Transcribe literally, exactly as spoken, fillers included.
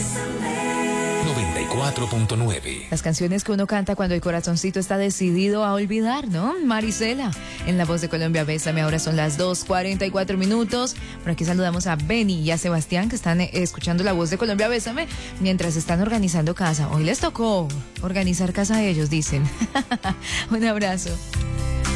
noventa y cuatro punto nueve. Las canciones que uno canta cuando el corazoncito está decidido a olvidar, ¿no? Marisela, en La Voz de Colombia, Bésame. Ahora son las dos cuarenta y cuatro minutos. Por aquí saludamos a Benny y a Sebastián, que están eh, escuchando La Voz de Colombia, Bésame, mientras están organizando casa. Hoy les tocó organizar casa a ellos, dicen. Un abrazo.